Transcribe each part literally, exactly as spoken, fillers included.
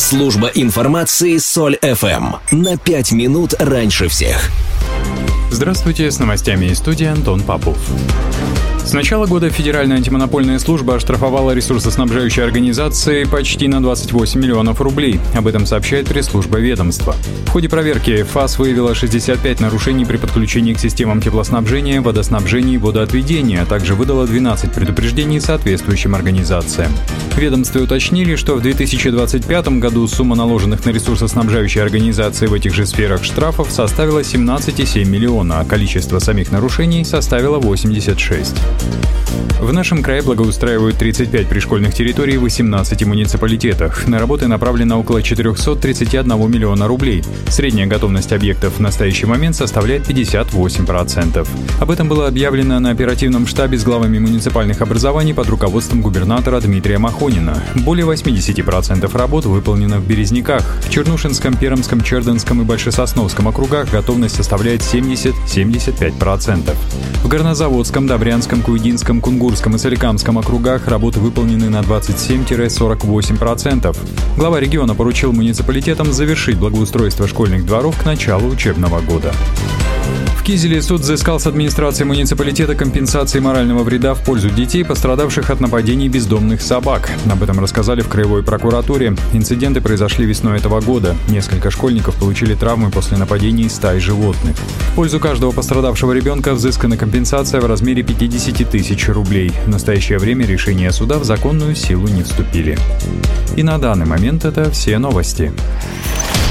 Служба информации Соль-эф эм. На пять минут раньше всех. Здравствуйте, с новостями из студии Антон Попов. С начала года Федеральная антимонопольная служба оштрафовала ресурсоснабжающие организации почти на двадцать восемь миллионов рублей. Об этом сообщает пресс-служба ведомства. В ходе проверки ФАС выявила шестьдесят пять нарушений при подключении к системам теплоснабжения, водоснабжения и водоотведения, а также выдала двенадцать предупреждений соответствующим организациям. В ведомстве уточнили, что в две тысячи двадцать пятом году сумма наложенных на ресурсоснабжающие организации в этих же сферах штрафов составила семнадцать целых семь десятых миллиона, а количество самих нарушений составило восемьдесят шесть. В нашем крае благоустраивают тридцать пять пришкольных территорий в восемнадцати муниципалитетах. На работы направлено около четыреста тридцать один миллиона рублей. Средняя готовность объектов в настоящий момент составляет пятьдесят восемь процентов. Об этом было объявлено на оперативном штабе с главами муниципальных образований под руководством губернатора Дмитрия Махонина. Более восемьдесят процентов работ выполнено в Березняках. В Чернушинском, Пермском, Чердынском и Большесосновском округах готовность составляет семьдесят - семьдесят пять процентов. В Горнозаводском, Добрянском, Куйдинском, Кунгурском и Соликамском округах работы выполнены на двадцать семь - сорок восемь процентов. Глава региона поручил муниципалитетам завершить благоустройство школьных дворов к началу учебного года. В Кизеле суд взыскал с администрации муниципалитета компенсации морального вреда в пользу детей, пострадавших от нападений бездомных собак. Об этом рассказали в краевой прокуратуре. Инциденты произошли весной этого года. Несколько школьников получили травмы после нападений стаи животных. В пользу каждого пострадавшего ребенка взыскана компенсация в размере пятьдесят тысяч рублей. В настоящее время решения суда в законную силу не вступили. И на данный момент это все новости.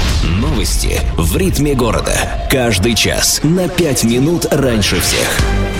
Новости в ритме города. Каждый час на пять минут раньше всех.